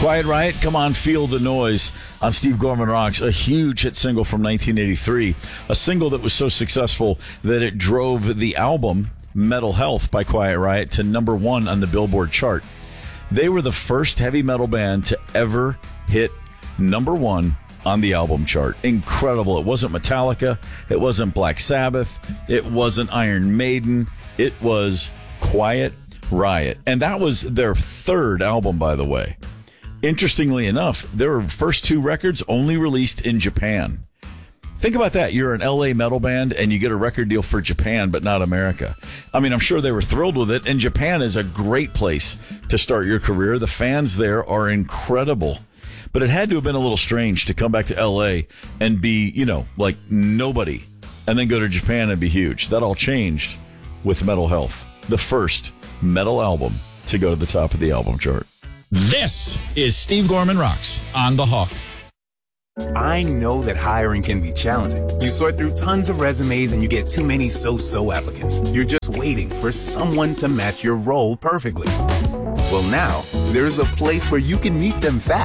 Quiet Riot, Come On, Feel the Noise on Steve Gorman Rocks, a huge hit single from 1983, a single that was so successful that it drove the album Metal Health by Quiet Riot to number 1 on the Billboard chart. They were the first heavy metal band to ever hit number 1 on the album chart. Incredible. It wasn't Metallica. It wasn't Black Sabbath. It wasn't Iron Maiden. It was Quiet Riot. And that was their third album, by the way. Interestingly enough, their first 2 records only released in Japan. Think about that. You're an LA metal band and you get a record deal for Japan, but not America. I mean, I'm sure they were thrilled with it. And Japan is a great place to start your career. The fans there are incredible. But it had to have been a little strange to come back to LA and be, like nobody, and then go to Japan and be huge. That all changed with Metal Health, the first metal album to go to the top of the album chart. This is Steve Gorman Rocks on The Hawk. I know that hiring can be challenging. You sort through tons of resumes and you get too many so-so applicants. You're just waiting for someone to match your role perfectly. Well, now, there's a place where you can meet them fast.